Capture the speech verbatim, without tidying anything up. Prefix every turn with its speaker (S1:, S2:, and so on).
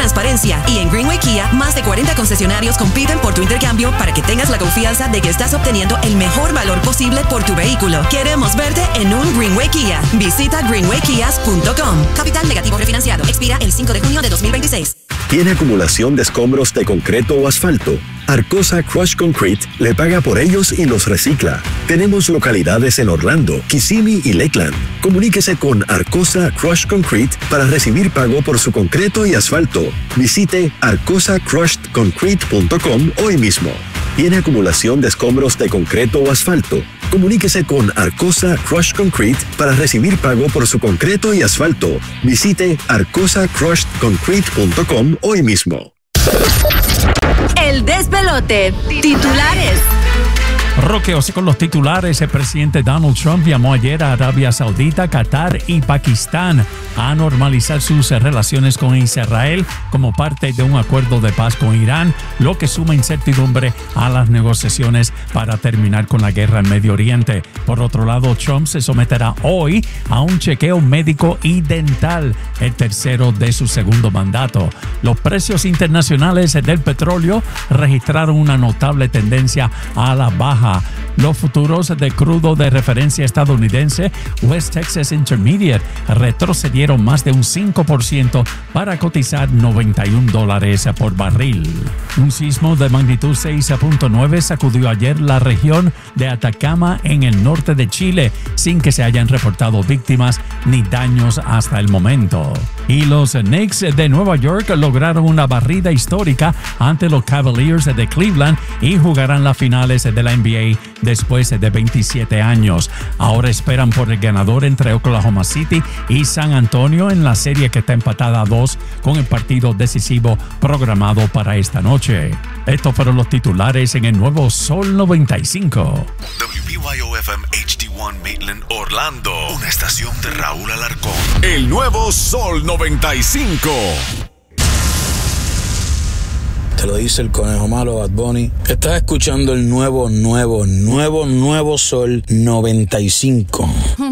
S1: transparencia. Y en Greenway Kia, más de cuarenta concesionarios compiten por tu intercambio para que tengas la confianza de que estás obteniendo el mejor valor posible por tu vehículo. Queremos verte en un Greenway Kia. Visita greenway kias punto com. Capital negativo refinanciado. Expira el cinco de junio de dos mil veintiséis.
S2: ¿Tiene acumulación de escombros de concreto o asfalto? Arcosa Crush Concrete le paga por ellos y los recicla. Tenemos localidades en Orlando, Kissimmee y Lakeland. Comuníquese con Arcosa Crush Concrete para recibir pago por su concreto y asfalto. Visite arcosa crushed concrete punto com hoy mismo. ¿Tiene acumulación de escombros de concreto o asfalto? Comuníquese con Arcosa Crush Concrete para recibir pago por su concreto y asfalto. Visite arcosa crushed concrete punto com hoy mismo.
S3: El despelote. Titulares.
S4: Roque, o sea, con los titulares, el presidente Donald Trump llamó ayer a Arabia Saudita, Qatar y Pakistán a normalizar sus relaciones con Israel como parte de un acuerdo de paz con Irán, lo que suma incertidumbre a las negociaciones para terminar con la guerra en Medio Oriente. Por otro lado, Trump se someterá hoy a un chequeo médico y dental, el tercero de su segundo mandato. Los precios internacionales del petróleo registraron una notable tendencia a la baja. Los futuros de crudo de referencia estadounidense West Texas Intermediate retrocedieron más de un cinco por ciento para cotizar noventa y un dólares por barril. Un sismo de magnitud seis punto nueve sacudió ayer la región de Atacama en el norte de Chile, sin que se hayan reportado víctimas ni daños hasta el momento. Y los Knicks de Nueva York lograron una barrida histórica ante los Cavaliers de Cleveland y jugarán las finales de la N B A después de veintisiete años. Ahora esperan por el ganador entre Oklahoma City y San Antonio en la serie que está empatada a dos con el partido decisivo programado para esta noche. Estos fueron los titulares en el nuevo Sol noventa y cinco.
S5: W B Y O F M H D uno Maitland, Orlando. Una estación de Raúl Alarcón. El nuevo Sol noventa y cinco.
S6: Te lo dice el conejo malo Bad Bunny. Estás escuchando el nuevo, nuevo, nuevo, nuevo Sol noventa y cinco.